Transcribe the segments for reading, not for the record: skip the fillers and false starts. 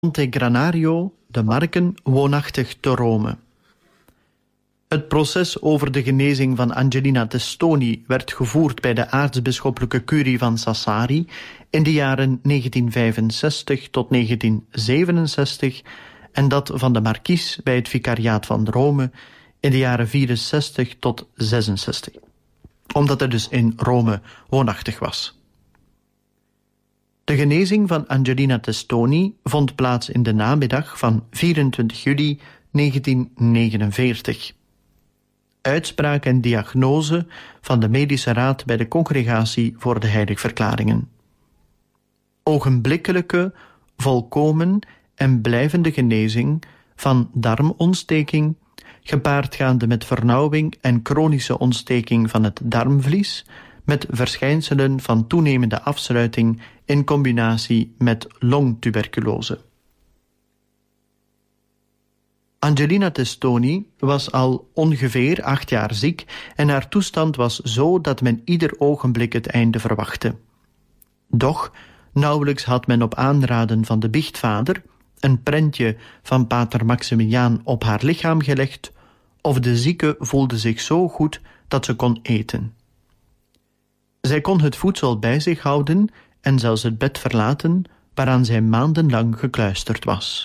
Montegranario, de Marken, woonachtig te Rome. Het proces over de genezing van Angelina Testoni werd gevoerd bij de aartsbisschoppelijke curie van Sassari in de jaren 1965 tot 1967 en dat van de markies bij het vicariaat van Rome in de jaren 64 tot 66. Omdat hij dus in Rome woonachtig was. De genezing van Angelina Testoni vond plaats in de namiddag van 24 juli 1949. Uitspraak en diagnose van de medische raad bij de Congregatie voor de Heiligverklaringen. Ogenblikkelijke, volkomen en blijvende genezing van darmontsteking, gepaardgaande met vernauwing en chronische ontsteking van het darmvlies, met verschijnselen van toenemende afsluiting in combinatie met longtuberculose. Angelina Testoni was al ongeveer 8 jaar ziek en haar toestand was zo dat men ieder ogenblik het einde verwachtte. Doch nauwelijks had men op aanraden van de biechtvader een prentje van pater Maximiliaan op haar lichaam gelegd, of de zieke voelde zich zo goed dat ze kon eten. Zij kon het voedsel bij zich houden en zelfs het bed verlaten waaraan zij maandenlang gekluisterd was.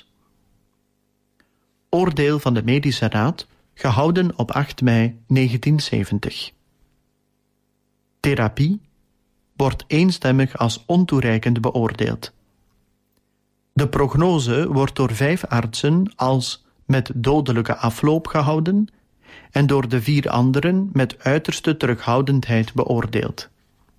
Oordeel van de medische raad, gehouden op 8 mei 1970. Therapie wordt eenstemmig als ontoereikend beoordeeld. De prognose wordt door 5 artsen als met dodelijke afloop gehouden en door de 4 anderen met uiterste terughoudendheid beoordeeld.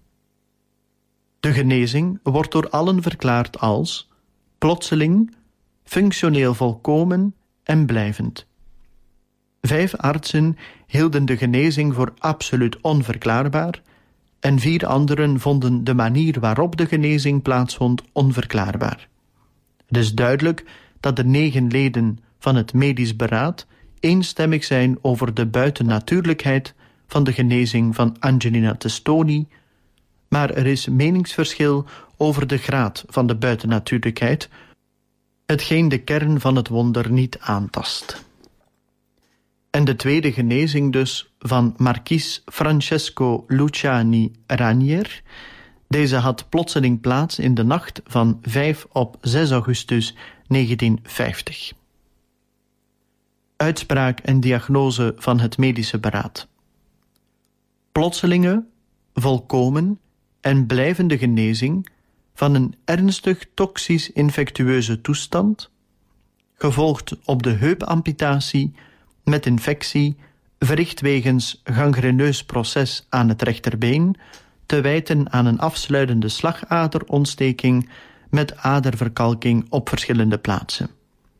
De genezing wordt door allen verklaard als plotseling, functioneel volkomen en blijvend. 5 artsen hielden de genezing voor absoluut onverklaarbaar en 4 anderen vonden de manier waarop de genezing plaatsvond onverklaarbaar. Het is duidelijk dat de 9 leden van het medisch beraad eenstemmig zijn over de buitennatuurlijkheid van de genezing van Angelina Testoni, maar er is meningsverschil over de graad van de buitennatuurlijkheid, hetgeen de kern van het wonder niet aantast. En de tweede genezing dus van markies Francesco Luciani Ranier. Deze had plotseling plaats in de nacht van 5 op 6 augustus 1950. Uitspraak en diagnose van het medische beraad. Plotselinge, volkomen en blijvende genezing van een ernstig toxisch infectieuze toestand, gevolgd op de heupamputatie met infectie, verricht wegens gangreneus proces aan het rechterbeen, te wijten aan een afsluitende slagaderontsteking met aderverkalking op verschillende plaatsen.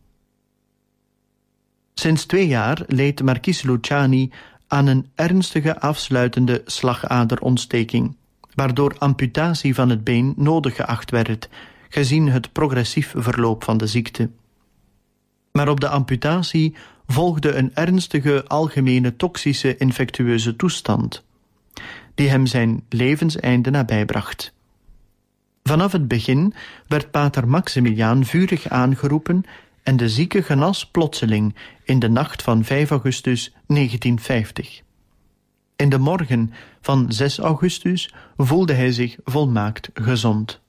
Sinds 2 jaar leed markies Luciani aan een ernstige afsluitende slagaderontsteking, waardoor amputatie van het been nodig geacht werd, gezien het progressief verloop van de ziekte. Maar op de amputatie volgde een ernstige algemene toxische infectieuze toestand, die hem zijn levenseinde nabijbracht. Vanaf het begin werd pater Maximiliaan vurig aangeroepen en de zieke genas plotseling in de nacht van 5 augustus 1950. In de morgen van 6 augustus voelde hij zich volmaakt gezond.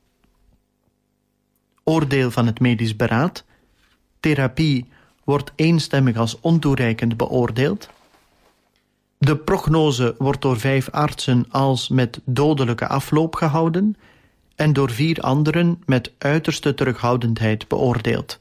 Oordeel van het medisch beraad. Therapie wordt eenstemmig als ontoereikend beoordeeld. De prognose wordt door 5 artsen als met dodelijke afloop gehouden en door 4 anderen met uiterste terughoudendheid beoordeeld.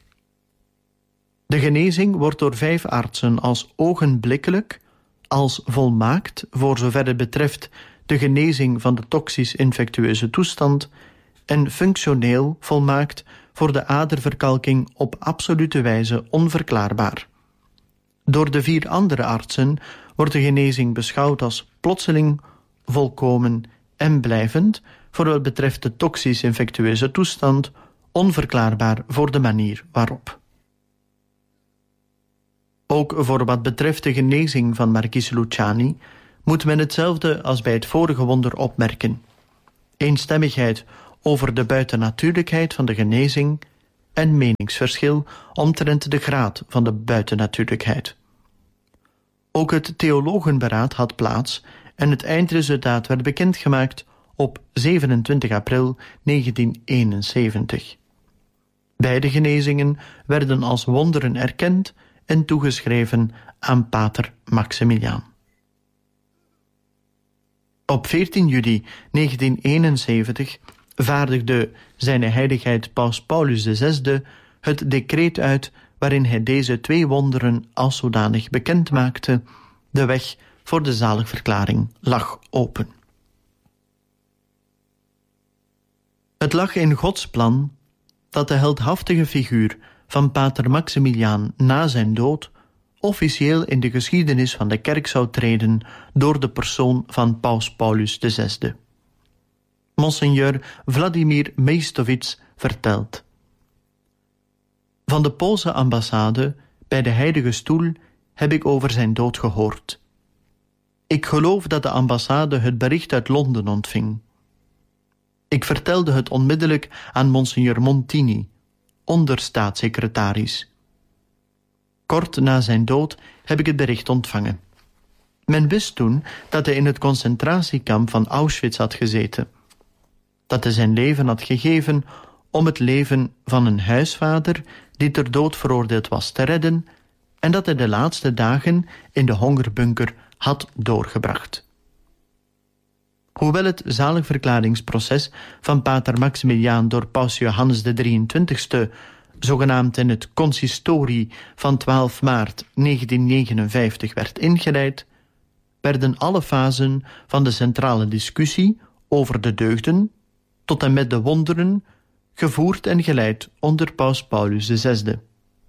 De genezing wordt door 5 artsen als ogenblikkelijk, als volmaakt voor zover het betreft de genezing van de toxisch-infectieuze toestand en functioneel volmaakt voor de aderverkalking op absolute wijze onverklaarbaar. Door de 4 andere artsen wordt de genezing beschouwd als plotseling, volkomen en blijvend voor wat betreft de toxisch-infectieuze toestand, onverklaarbaar voor de manier waarop. Ook voor wat betreft de genezing van markies Luciani moet men hetzelfde als bij het vorige wonder opmerken. Eenstemmigheid over de buitennatuurlijkheid van de genezing en meningsverschil omtrent de graad van de buitennatuurlijkheid. Ook het theologenberaad had plaats en het eindresultaat werd bekendgemaakt op 27 april 1971. Beide genezingen werden als wonderen erkend en toegeschreven aan pater Maximiliaan. Op 14 juli 1971 vaardigde Zijne Heiligheid Paus Paulus VI het decreet uit waarin hij deze 2 wonderen als zodanig bekend maakte. De weg voor de zaligverklaring lag open. Het lag in Gods plan dat de heldhaftige figuur van pater Maximiliaan na zijn dood officieel in de geschiedenis van de kerk zou treden door de persoon van paus Paulus VI. Monseigneur Vladimir Meistovits vertelt: van de Poolse ambassade bij de Heilige Stoel heb ik over zijn dood gehoord. Ik geloof dat de ambassade het bericht uit Londen ontving. Ik vertelde het onmiddellijk aan Monseigneur Montini, onderstaatssecretaris. Kort na zijn dood heb ik het bericht ontvangen. Men wist toen dat hij in het concentratiekamp van Auschwitz had gezeten. Dat hij zijn leven had gegeven om het leven van een huisvader die ter dood veroordeeld was te redden en dat hij de laatste dagen in de hongerbunker had doorgebracht. Hoewel het zaligverklaringsproces van pater Maximiliaan door paus Johannes XXIII, zogenaamd in het consistorie van 12 maart 1959 werd ingeleid, werden alle fasen van de centrale discussie over de deugden tot en met de wonderen gevoerd en geleid onder paus Paulus VI.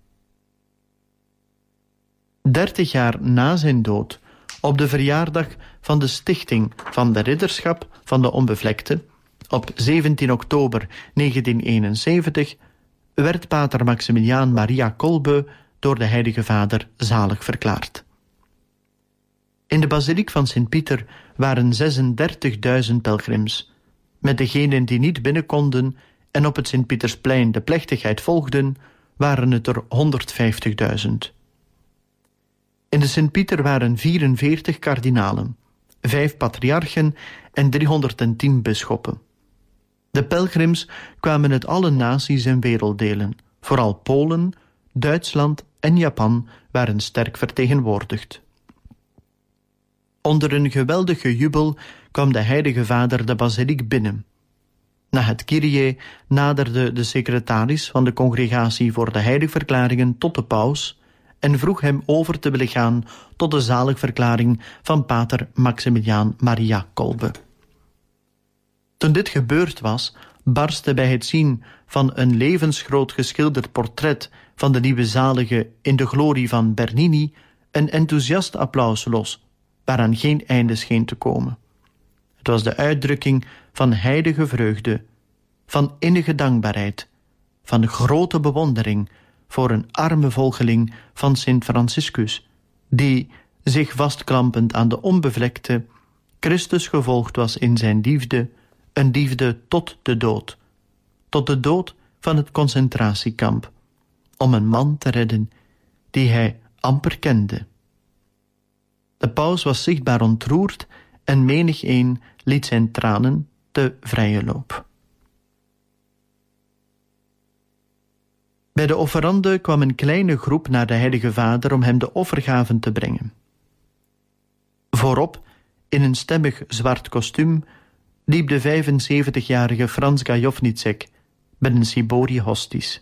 30 jaar na zijn dood, op de verjaardag van de stichting van de Ridderschap van de Onbevlekte, op 17 oktober 1971, werd pater Maximiliaan Maria Kolbe door de Heilige Vader zalig verklaard. In de basiliek van Sint-Pieter waren 36.000 pelgrims. Met degenen die niet binnen konden en op het Sint-Pietersplein de plechtigheid volgden, waren het er 150.000. In de Sint-Pieter waren 44 kardinalen, 5 patriarchen en 310 bisschoppen. De pelgrims kwamen uit alle naties en werelddelen. Vooral Polen, Duitsland en Japan waren sterk vertegenwoordigd. Onder een geweldige jubel kwam de Heilige Vader de basiliek binnen. Na het Kyrie naderde de secretaris van de Congregatie voor de Heiligverklaringen tot de paus en vroeg hem over te willen gaan tot de zaligverklaring van pater Maximiliaan Maria Kolbe. Toen dit gebeurd was, barstte bij het zien van een levensgroot geschilderd portret van de nieuwe zalige in de glorie van Bernini een enthousiast applaus los, waaraan geen einde scheen te komen. Het was de uitdrukking van heilige vreugde, van innige dankbaarheid, van grote bewondering voor een arme volgeling van Sint Franciscus, die, zich vastklampend aan de onbevlekte, Christus gevolgd was in zijn liefde, een liefde tot de dood van het concentratiekamp, om een man te redden die hij amper kende. De paus was zichtbaar ontroerd en menigeen liet zijn tranen te vrije loop. Bij de offerande kwam een kleine groep naar de Heilige Vader om hem de offergaven te brengen. Voorop, in een stemmig zwart kostuum, liep de 75-jarige Frans Gajovnicek met een cibori hosties.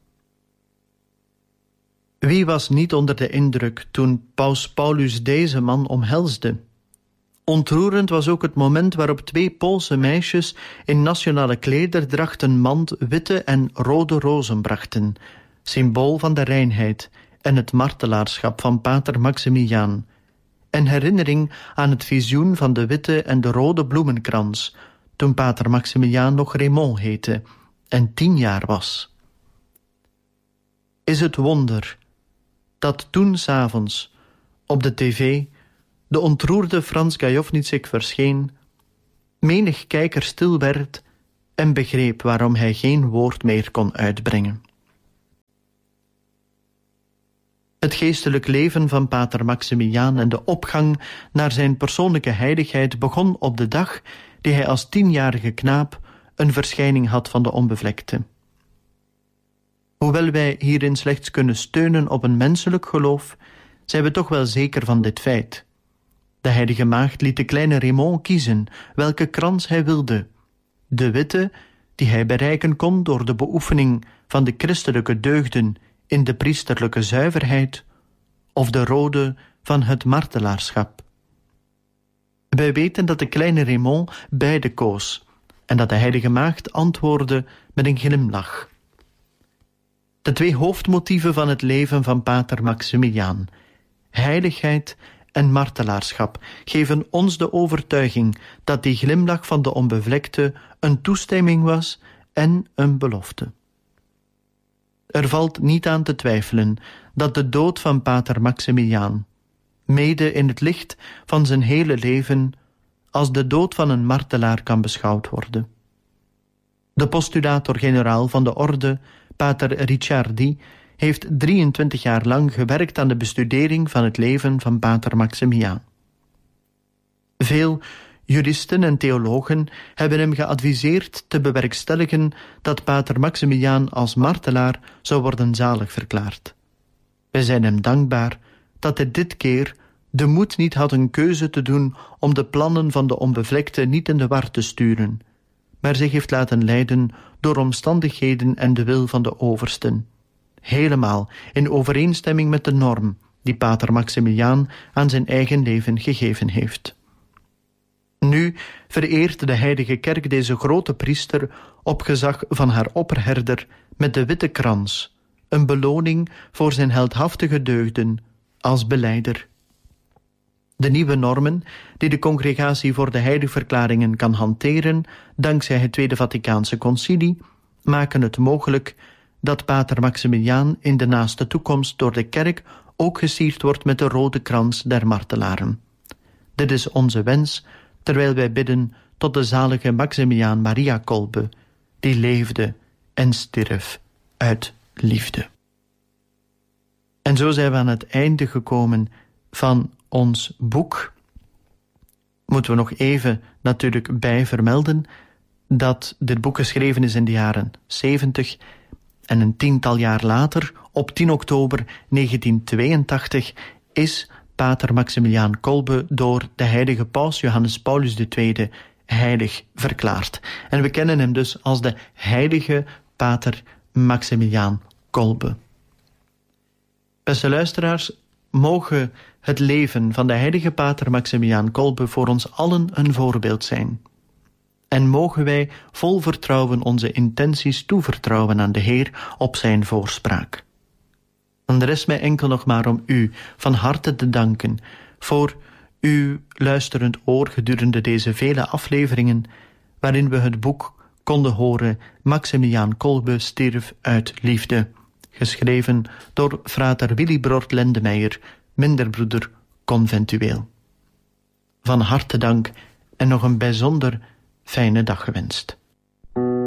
Wie was niet onder de indruk toen paus Paulus deze man omhelsde? Ontroerend was ook het moment waarop 2 Poolse meisjes in nationale klederdracht een mand witte en rode rozen brachten, symbool van de reinheid en het martelaarschap van pater Maximiliaan, en herinnering aan het visioen van de witte en de rode bloemenkrans, toen pater Maximiliaan nog Raymond heette en 10 jaar was. Is het wonder dat toen 's avonds op de tv de ontroerde Frans Gajovnicek verscheen, menig kijker stil werd en begreep waarom hij geen woord meer kon uitbrengen. Het geestelijk leven van pater Maximiliaan en de opgang naar zijn persoonlijke heiligheid begon op de dag die hij als 10-jarige knaap een verschijning had van de onbevlekte. Hoewel wij hierin slechts kunnen steunen op een menselijk geloof, zijn we toch wel zeker van dit feit. De heilige maagd liet de kleine Raymond kiezen welke krans hij wilde. De witte, die hij bereiken kon door de beoefening van de christelijke deugden in de priesterlijke zuiverheid, of de rode van het martelaarschap. Wij weten dat de kleine Raymond beide koos en dat de heilige maagd antwoordde met een glimlach. De 2 hoofdmotieven van het leven van pater Maximiliaan, heiligheid en martelaarschap, geven ons de overtuiging dat die glimlach van de onbevlekte een toestemming was en een belofte. Er valt niet aan te twijfelen dat de dood van pater Maximiliaan, mede in het licht van zijn hele leven, als de dood van een martelaar kan beschouwd worden. De postulator-generaal van de orde, pater Ricciardi, heeft 23 jaar lang gewerkt aan de bestudering van het leven van pater Maximiliaan. Veel juristen en theologen hebben hem geadviseerd te bewerkstelligen dat pater Maximiliaan als martelaar zou worden zalig verklaard. Wij zijn hem dankbaar dat hij dit keer de moed niet had een keuze te doen om de plannen van de onbevlekte niet in de war te sturen, maar zich heeft laten leiden door omstandigheden en de wil van de oversten, helemaal in overeenstemming met de norm die pater Maximiliaan aan zijn eigen leven gegeven heeft. Nu vereert de heilige kerk deze grote priester op gezag van haar opperherder met de witte krans, een beloning voor zijn heldhaftige deugden als belijder. De nieuwe normen die de Congregatie voor de heiligverklaringen kan hanteren dankzij het Tweede Vaticaanse Concilie maken het mogelijk dat pater Maximiliaan in de naaste toekomst door de kerk ook gesierd wordt met de rode krans der martelaren. Dit is onze wens, terwijl wij bidden tot de zalige Maximiliaan Maria Kolbe, die leefde en stierf uit liefde. En zo zijn we aan het einde gekomen van ons boek. Moeten we nog even natuurlijk bij vermelden dat dit boek geschreven is in de jaren 70 en een 10-tal jaar later, op 10 oktober 1982, is pater Maximiliaan Kolbe door de heilige paus Johannes Paulus II heilig verklaard. En we kennen hem dus als de heilige pater Maximiliaan Kolbe. Beste luisteraars, mogen het leven van de heilige pater Maximiliaan Kolbe voor ons allen een voorbeeld zijn. En mogen wij vol vertrouwen onze intenties toevertrouwen aan de Heer op zijn voorspraak. En er is mij enkel nog maar om u van harte te danken voor uw luisterend oor gedurende deze vele afleveringen, waarin we het boek konden horen Maximiliaan Kolbe stierf uit liefde, geschreven door frater Willibrord Lendemeijer, minderbroeder conventueel. Van harte dank en nog een bijzonder fijne dag gewenst.